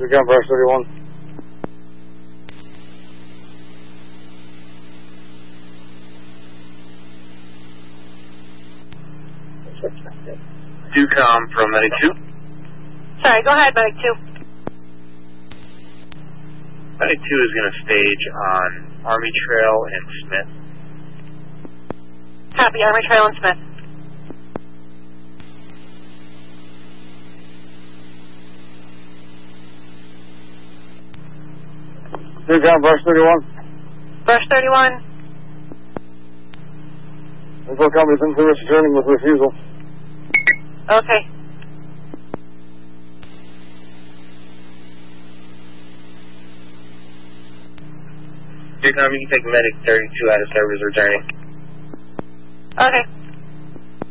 Recon Brush 31. Ducom from Medic 2. Sorry, go ahead, Medic 2. Medic 2 is going to stage on Army Trail and Smith. Copy, Army Trail and Smith. Recon Brush 31. Brush 31. Info company's in service returning with refusal. Okay. Ducom, you can take Medic 32 out of service returning. Okay.